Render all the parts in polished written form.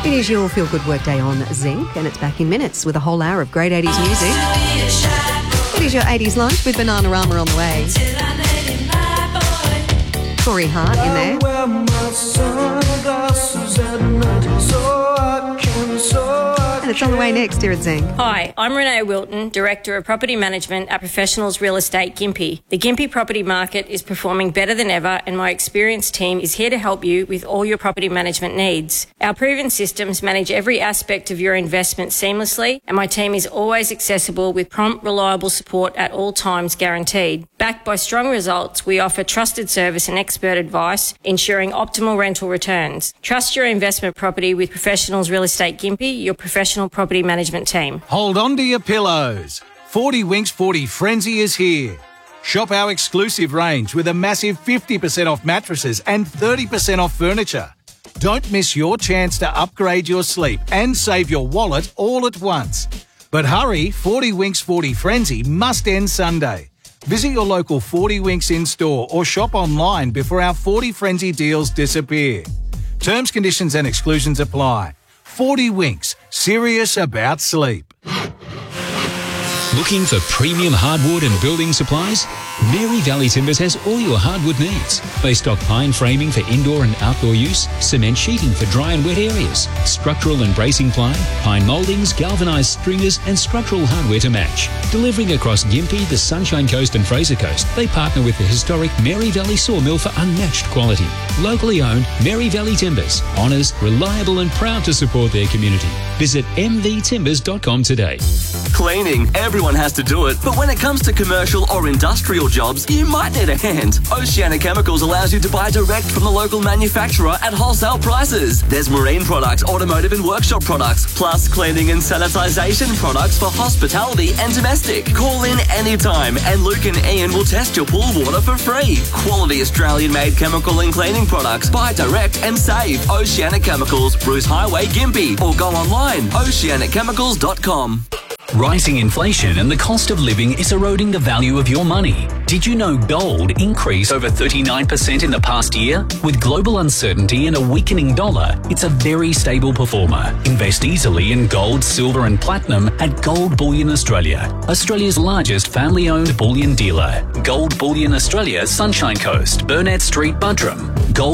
It is your Feel Good Workday on Zinc, and it's back in minutes with a whole hour of great 80s music. It is your 80s lunch with Bananarama on the way. Corey Hart in there. And it's on the way next here at Zinc. Hi, I'm Renee Wilton, Director of Property Management at Professionals Real Estate Gympie. The Gympie property market is performing better than ever, and my experienced team is here to help you with all your property management needs. Our proven systems manage every aspect of your investment seamlessly, and my team is always accessible with prompt, reliable support at all times guaranteed. Backed by strong results, we offer trusted service and expert advice, ensuring optimal rental returns. Trust your investment property with Professionals Real Estate Gympie, your professional property management team. Hold on to your pillows. 40 Winks 40 Frenzy is here. Shop our exclusive range with a massive 50% off mattresses and 30% off furniture. Don't miss your chance to upgrade your sleep and save your wallet all at once. But hurry, 40 Winks 40 Frenzy must end Sunday. Visit your local 40 Winks in-store or shop online before our 40 Frenzy deals disappear. Terms, conditions and exclusions apply. 40 Winks, serious about sleep. Looking for premium hardwood and building supplies? Mary Valley Timbers has all your hardwood needs. They stock pine framing for indoor and outdoor use, cement sheeting for dry and wet areas, structural and bracing ply, pine mouldings, galvanised stringers and structural hardware to match. Delivering across Gympie, the Sunshine Coast and Fraser Coast, they partner with the historic Mary Valley Sawmill for unmatched quality. Locally owned, Mary Valley Timbers. Honest, reliable and proud to support their community. Visit mvtimbers.com today. Cleaning. Everyone has to do it, but when it comes to commercial or industrial jobs, you might need a hand. Oceanic Chemicals allows you to buy direct from the local manufacturer at wholesale prices. There's marine products, automotive and workshop products, plus cleaning and sanitisation products for hospitality and domestic. Call in anytime and Luke and Ian will test your pool water for free. Quality Australian-made chemical and cleaning products. Buy direct and save. Oceanic Chemicals, Bruce Highway, Gympie, or go online, oceanicchemicals.com. Rising inflation and the cost of living is eroding the value of your money. Did you know gold increased over 39% in the past year? With global uncertainty and a weakening dollar, it's a very stable performer. Invest easily in gold, silver and platinum at Gold Bullion Australia, Australia's largest family-owned bullion dealer. Gold Bullion Australia, Sunshine Coast, Burnett Street, Buttram.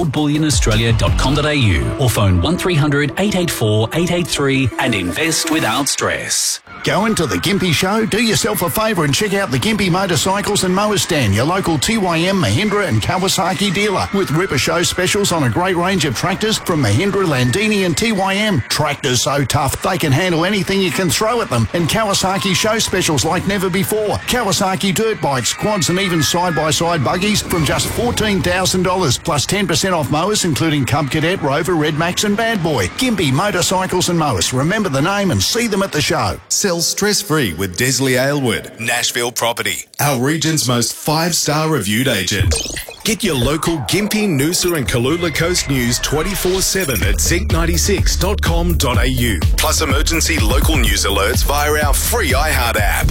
goldbullionaustralia.com.au or phone 1300 884 883 and invest without stress. Going to the Gympie Show? Do yourself a favour and check out the Gympie Motorcycles and Mowers stand, your local TYM, Mahindra and Kawasaki dealer, with Ripper Show specials on a great range of tractors from Mahindra, Landini and TYM. Tractors so tough, they can handle anything you can throw at them, and Kawasaki show specials like never before. Kawasaki dirt bikes, quads and even side-by-side buggies from just $14,000, plus 10% off mowers including Cub Cadet, Rover, Red Max and Bad Boy. Gympie Motorcycles and Mowers. Remember the name and see them at the show. Sell stress-free with Desley Aylward, Nashville Property, our region's most 5-star reviewed agent. Get your local Gympie, Noosa and Kalula Coast news 24/7 at zinc96.com.au. Plus emergency local news alerts via our free iHeart app.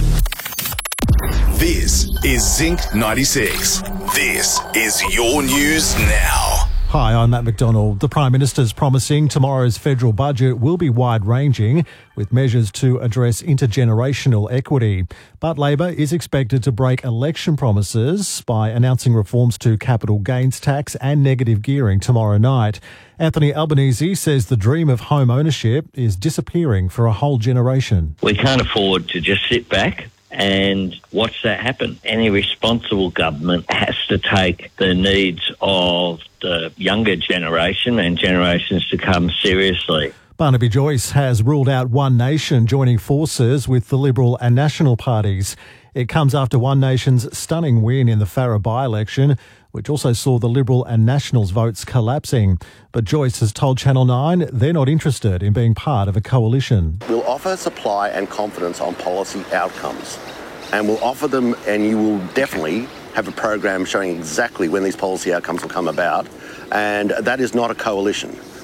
This is Zinc 96. This is your news now. Hi, I'm Matt McDonald. The Prime Minister's promising tomorrow's federal budget will be wide-ranging with measures to address intergenerational equity. But Labor is expected to break election promises by announcing reforms to capital gains tax and negative gearing tomorrow night. Anthony Albanese says the dream of home ownership is disappearing for a whole generation. We can't afford to just sit back and watch that happen. Any responsible government has to take the needs of the younger generation and generations to come seriously. Barnaby Joyce has ruled out One Nation joining forces with the Liberal and National parties. It comes after One Nation's stunning win in the Farrer by-election, which also saw the Liberal and Nationals votes collapsing. But Joyce has told Channel 9 they're not interested in being part of a coalition. We'll offer supply and confidence on policy outcomes, and we'll offer them, and you will definitely have a program showing exactly when these policy outcomes will come about, and that is not a coalition.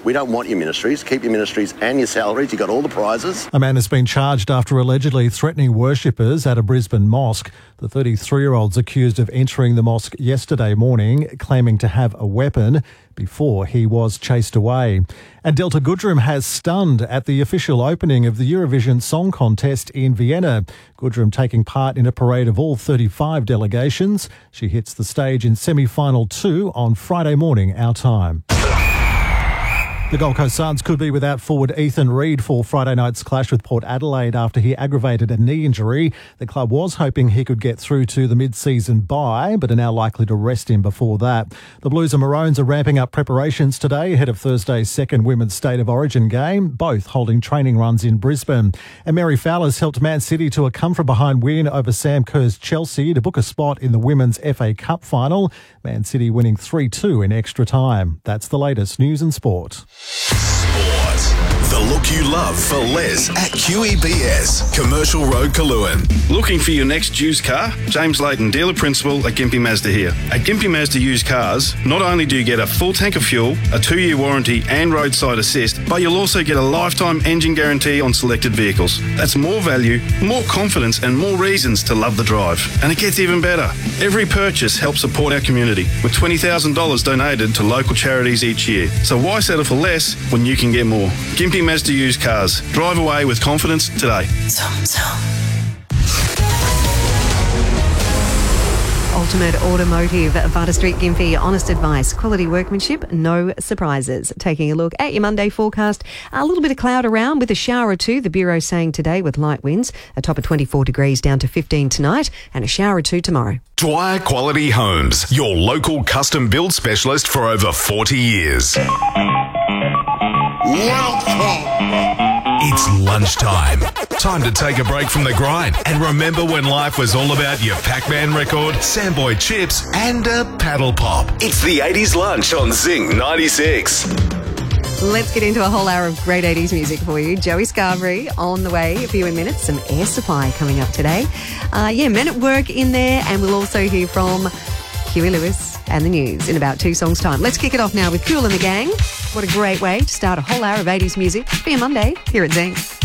We don't want your ministries. Keep your ministries and your salaries. You got all the prizes. A man has been charged after allegedly threatening worshippers at a Brisbane mosque. The 33-year-old's accused of entering the mosque yesterday morning, claiming to have a weapon before he was chased away. And Delta Goodrem has stunned at the official opening of the Eurovision Song Contest in Vienna. Goodrem taking part in a parade of all 35 delegations. She hits the stage in semi-final 2 on Friday morning, our time. The Gold Coast Suns could be without forward Ethan Reid for Friday night's clash with Port Adelaide after he aggravated a knee injury. The club was hoping he could get through to the mid-season bye, but are now likely to rest him before that. The Blues and Maroons are ramping up preparations today ahead of Thursday's second Women's State of Origin game, both holding training runs in Brisbane. And Mary Fowler's helped Man City to a come-from-behind win over Sam Kerr's Chelsea to book a spot in the Women's FA Cup final. Man City winning 3-2 in extra time. That's the latest news and sport. Sport. The look you love for Les at QEBS, Commercial Road, Kaluan. Looking for your next used car? James Layton, dealer principal at Gympie Mazda here. At Gympie Mazda Used Cars, not only do you get a full tank of fuel, a 2-year warranty and roadside assist, but you'll also get a lifetime engine guarantee on selected vehicles. That's more value, more confidence and more reasons to love the drive. And it gets even better. Every purchase helps support our community, with $20,000 donated to local charities each year. So why settle for less when you can get more? Gympie Mazda Used Cars. Drive away with confidence today. Ultimate Automotive, Vata Street, Gympie. Honest advice, quality workmanship, no surprises. Taking a look at your Monday forecast, a little bit of cloud around with a shower or two. The Bureau saying today with light winds, a top of 24 degrees down to 15 tonight, and a shower or two tomorrow. Dwyer Quality Homes, your local custom build specialist for over 40 years. It's lunchtime. Time to take a break from the grind and remember when life was all about your Pac-Man record, Samboy chips and a paddle pop. It's the 80s lunch on Zing 96. Let's get into a whole hour of great 80s music for you. Joey Scarberry on the way a few minutes. Some Air Supply coming up today. Men at Work in there, and we'll also hear from Huey Lewis and the news in about 2 songs' time. Let's kick it off now with Kool and the Gang. What a great way to start a whole hour of 80s music for your Monday here at Zing.